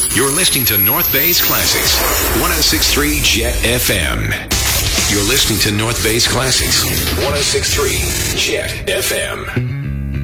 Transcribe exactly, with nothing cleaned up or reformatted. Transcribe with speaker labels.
Speaker 1: You're listening to North Bay's Classics, one oh six point three Jet F M. You're listening to North Bay's Classics, one oh six point three Jet F M.